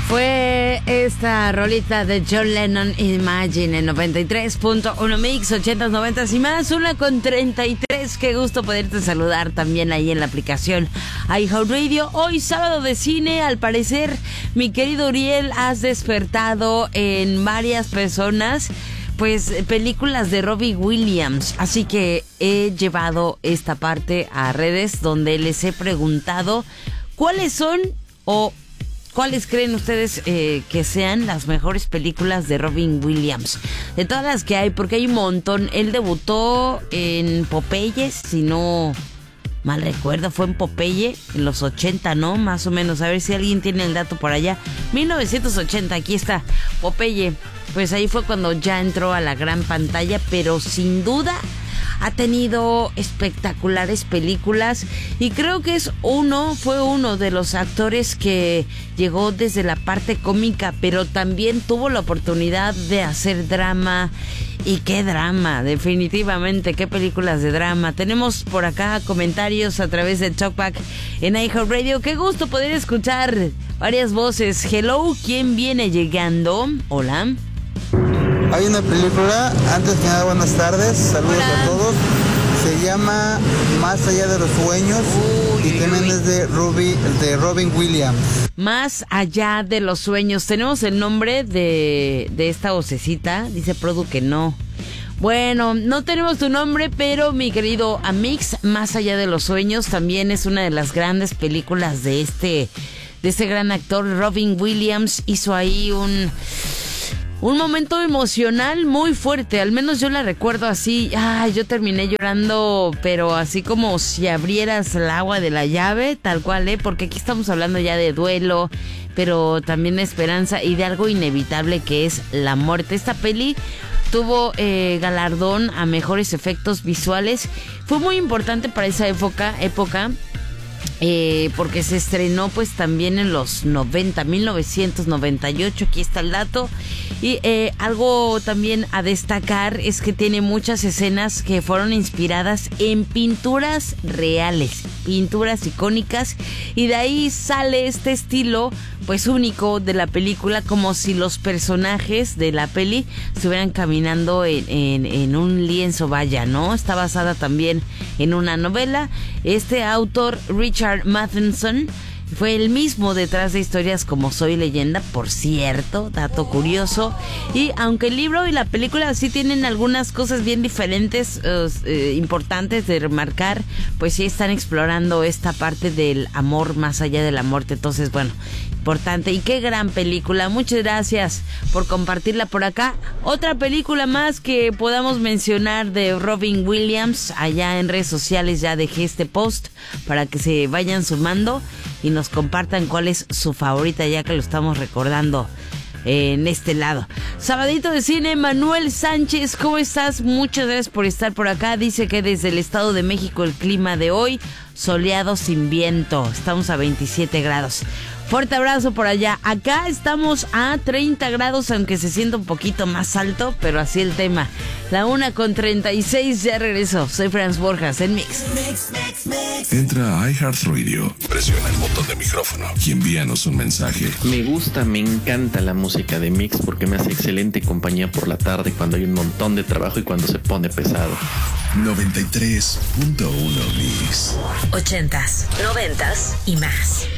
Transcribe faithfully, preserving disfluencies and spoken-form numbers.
Fue esta rolita de John Lennon, Imagine, en noventa y tres punto uno Mix, ochentas, noventas y más, una con treinta y tres. Qué gusto poderte saludar también ahí en la aplicación iHeartRadio. Hoy sábado de cine, al parecer, mi querido Uriel, has despertado en varias personas pues películas de Robin Williams, así que he llevado esta parte a redes donde les he preguntado cuáles son o ¿cuáles creen ustedes eh, que sean las mejores películas de Robin Williams? De todas las que hay, porque hay un montón. Él debutó en Popeye, si no mal recuerdo, fue en Popeye en los ochenta, ¿no? Más o menos, a ver si alguien tiene el dato por allá. mil novecientos ochenta, aquí está, Popeye. Pues ahí fue cuando ya entró a la gran pantalla, pero sin duda ha tenido espectaculares películas y creo que es uno, fue uno de los actores que llegó desde la parte cómica, pero también tuvo la oportunidad de hacer drama. Y qué drama, definitivamente, qué películas de drama. Tenemos por acá comentarios a través de Talkback en iHeartRadio. Qué gusto poder escuchar varias voces. Hello, ¿quién viene llegando? Hola. Hay una película, antes que nada buenas tardes, saludos Hola. a todos. Se llama Más allá de los sueños. Uy, y también uy. es de, Ruby, de Robin Williams. Más allá de los sueños. Tenemos el nombre de, de esta vocecita. Dice Produ que no. Bueno, no tenemos tu nombre, pero mi querido Amix, Más allá de los sueños también es una de las grandes películas de este, de este gran actor Robin Williams. Hizo ahí un... Un momento emocional muy fuerte, al menos yo la recuerdo así. Ay, yo terminé llorando, pero así como si abrieras el agua de la llave, tal cual, ¿eh? Porque aquí estamos hablando ya de duelo, pero también de esperanza y de algo inevitable que es la muerte. Esta peli tuvo eh, galardón a mejores efectos visuales. Fue muy importante para esa época, época. Eh, porque se estrenó pues también en los noventa, mil novecientos noventa y ocho, aquí está el dato. Y eh, algo también a destacar es que tiene muchas escenas que fueron inspiradas en pinturas reales, pinturas icónicas, y de ahí sale este estilo pues único de la película, como si los personajes de la peli estuvieran caminando en, en, en un lienzo, vaya, ¿no? Está basada también en una novela. Este autor, Richard Matheson, fue el mismo detrás de historias como Soy Leyenda, por cierto, dato curioso. Y aunque el libro y la película sí tienen algunas cosas bien diferentes, uh, eh, importantes de remarcar, pues sí están explorando esta parte del amor más allá de la muerte. Entonces, bueno, importante. Y qué gran película. Muchas gracias por compartirla por acá. Otra película más que podamos mencionar de Robin Williams. Allá en redes sociales ya dejé este post para que se vayan sumando y nos compartan cuál es su favorita, ya que lo estamos recordando en este lado. Sabadito de cine, Manuel Sánchez, ¿cómo estás? Muchas gracias por estar por acá. Dice que desde el Estado de México el clima de hoy, soleado sin viento. Estamos a veintisiete grados. Fuerte abrazo por allá. Acá estamos a treinta grados, aunque se sienta un poquito más alto, pero así el tema. La una con treinta y seis, ya regreso. Soy Franz Borjas en Mix. Mix, Mix, Mix. Entra a iHeartRadio, presiona el botón de micrófono y envíanos un mensaje. Me gusta, me encanta la música de Mix porque me hace excelente compañía por la tarde cuando hay un montón de trabajo y cuando se pone pesado. noventa y tres punto uno Mix. Ochentas, noventas y más.